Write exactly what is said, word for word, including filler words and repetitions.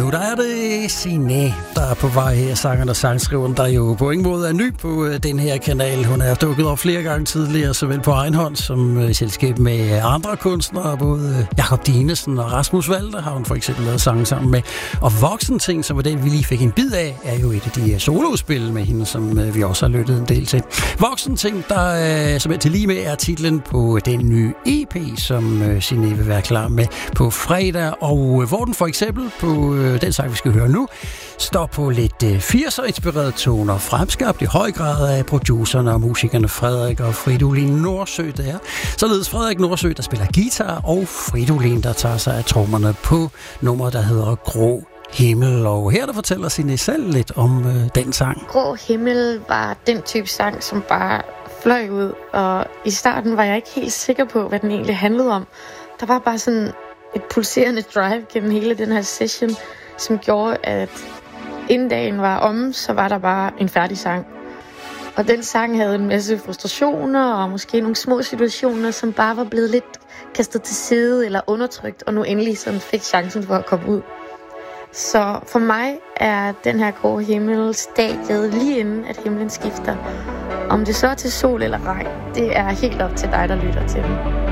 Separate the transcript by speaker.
Speaker 1: nu der er det Signe, der er på vej her, sangeren og sangskriveren, der jo på ingen måde er ny på den her kanal. Hun er dukket op flere gange tidligere, såvel på egen hånd som i selskab med andre kunstnere. Både Jakob Dinesen og Rasmus Walter har hun for eksempel lavet sange sammen med. Og Voksenting, som var den, vi lige fik en bid af, er jo et af de solospil med hende, som vi også har lyttet en del til. Voksenting, der som er til lige med, er titlen på den nye E P, som Signe vil være klar med på fredag, og hvor den for eksempel på den sang, vi skal høre nu, står på lidt firser-inspirerede toner, fremskabt i høj grad af producerne og musikerne Frederik og Fridolin Nordsø der. Således Frederik Nordsø, der spiller guitar, og Fridolin, der tager sig af trommerne på nummer, der hedder Grå Himmel. Og her der fortæller Signe selv lidt om øh, den sang.
Speaker 2: Grå Himmel var den type sang, som bare fløj ud, og i starten var jeg ikke helt sikker på, hvad den egentlig handlede om. Der var bare sådan et pulserende drive gennem hele den her session, som gjorde, at inden dagen var omme, så var der bare en færdig sang. Og den sang havde en masse frustrationer og måske nogle små situationer, som bare var blevet lidt kastet til side eller undertrykt, og nu endelig sådan fik chancen for at komme ud. Så for mig er den her Grå Himmel stadiet lige inden, at himlen skifter. Om det så er til sol eller regn, det er helt op til dig, der lytter til den.